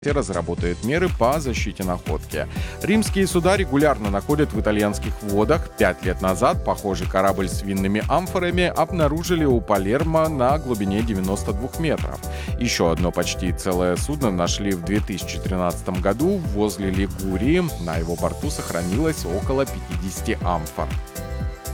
разработает меры по защите находки. Римские суда регулярно находят в итальянских водах. 5 лет назад похожий корабль с винными амфорами обнаружили у Палермо на глубине 92 метров. Еще одно почти целое судно нашли в 2013 году возле Лигурии. На его борту сохранилось около 50 амфор.